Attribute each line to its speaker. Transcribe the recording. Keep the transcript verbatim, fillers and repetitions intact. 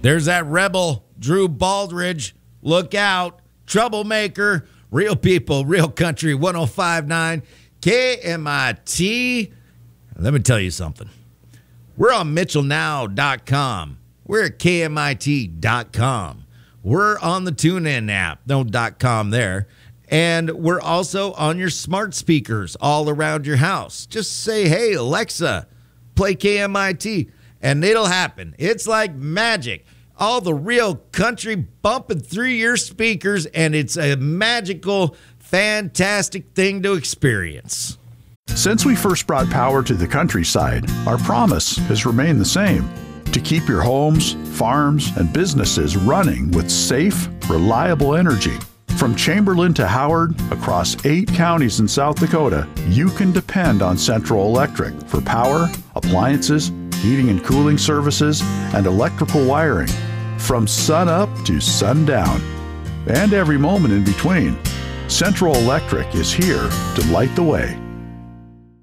Speaker 1: There's that rebel, Drew Baldridge. Look out. Troublemaker. Real people, real country, one oh five point nine K M I T. Let me tell you something. We're on Mitchell Now dot com. We're at K M I T dot com. We're on the TuneIn app. No .com there. And we're also on your smart speakers all around your house. Just say, hey, Alexa, play K M I T, and it'll happen. It's like magic. All the real country bumping through your speakers, and it's a magical, fantastic thing to experience.
Speaker 2: Since we first brought power to the countryside, our promise has remained the same: to keep your homes, farms, and businesses running with safe, reliable energy. From Chamberlain to Howard, across eight counties in South Dakota, you can depend on Central Electric for power, appliances, heating and cooling services, and electrical wiring. From sun up to sundown, and every moment in between, Central Electric is here to light the way.